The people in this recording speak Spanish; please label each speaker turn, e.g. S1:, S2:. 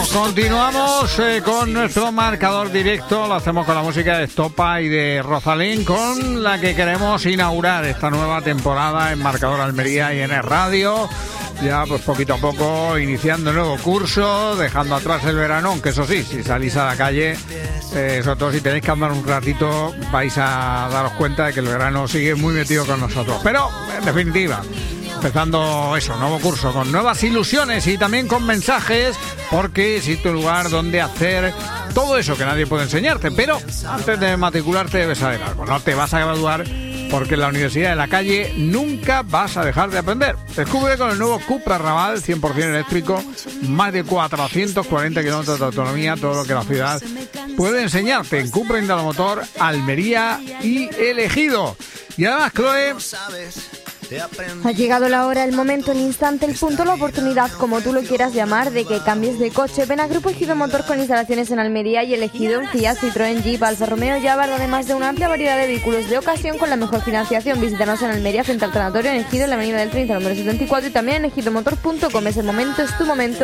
S1: Continuamos con nuestro marcador directo. Lo hacemos con la música de Estopa y de Rosalén, con la que queremos inaugurar esta nueva temporada en Marcador Almería y en el radio. Ya pues poquito a poco iniciando el nuevo curso, dejando atrás el verano, aunque eso sí, si salís a la calle, sobre todo si tenéis que andar un ratito, vais a daros cuenta de que el verano sigue muy metido con nosotros. Pero en definitiva, empezando eso, nuevo curso, con nuevas ilusiones y también con mensajes, porque existe un lugar donde hacer todo eso que nadie puede enseñarte. Pero antes de matricularte debes saber algo, no te vas a graduar porque en la Universidad de la Calle nunca vas a dejar de aprender. Descubre con el nuevo Cupra Raval 100% eléctrico, más de 440 kilómetros de autonomía, todo lo que la ciudad puede enseñarte en Cupra Indalomotor, Almería y El Ejido. Y además, Chloe,
S2: ha llegado la hora, el momento, el instante, el punto, la oportunidad, como tú lo quieras llamar, de que cambies de coche. Ven a Grupo Ejido Motor con instalaciones en Almería y El Ejido, Fiat, Citroën, Jeep, Alfa Romeo y Abarth, además de una amplia variedad de vehículos de ocasión con la mejor financiación. Visítanos en Almería frente al tanatorio en Ejido, en la avenida del 30, número 74, y también en ejidomotor.com. Es el momento, es tu momento.